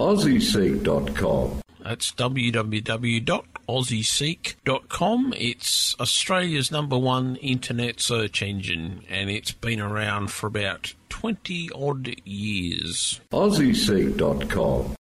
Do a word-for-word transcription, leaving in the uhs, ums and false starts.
aussie seek dot com. That's w w w dot aussie seek dot com. It's Australia's number one internet search engine, and it's been around for about twenty odd years. aussie seek dot com.